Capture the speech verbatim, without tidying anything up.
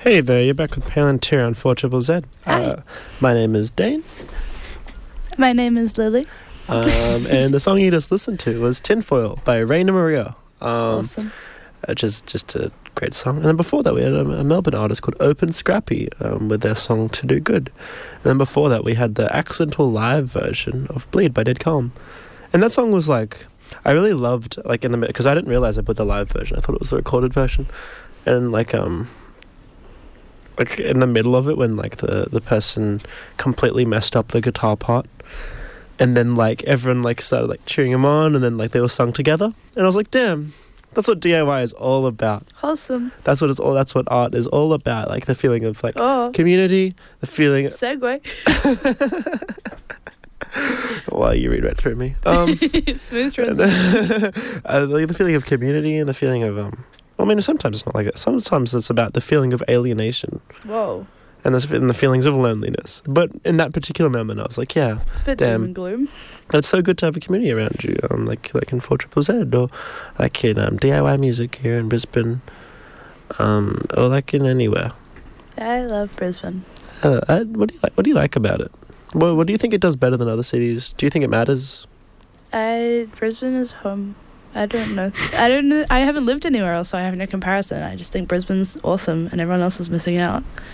Hey there, you're back with Palantir on four triple Z. Hi. Uh, my name is Dane, My name is Lily. um, and the song you just listened to was Tinfoil by Raina Maria, um, Awesome. which is just a great song. And then before that, we had a, a Melbourne artist called Open Scrappy um, with their song To Do Good. And then before that, we had the accidental live version of Bleed by Dead Calm. And that song was like, I really loved, like, in the because I didn't realize I put the live version. I thought it was the recorded version. And, like, um... like in the middle of it when like the, the person completely messed up the guitar part and then like everyone like started like cheering him on and then like they all sung together and I was like, damn, that's what D I Y is all about. Wholesome. That's what it's all that's what art is all about, like the feeling of like Oh. community, the feeling Segue. well, you read right through me. Um Smooth transition. uh, like the feeling of community and the feeling of um I mean, sometimes it's not like that. Sometimes it's about the feeling of alienation Whoa. and the, and the feelings of loneliness. But in that particular moment, I was like, yeah, It's a bit Damn. doom and gloom. it's so good to have a community around you, um, like like in four triple Z, or like in um, D I Y music here in Brisbane, um, or like in anywhere. I love Brisbane. Uh, I, what do you like? What do you like about it? What, what do you think it does better than other cities? Do you think it matters? I Brisbane is home. I don't know. I don't know. I haven't lived anywhere else, so I have no comparison. I just think Brisbane's awesome, and everyone else is missing out.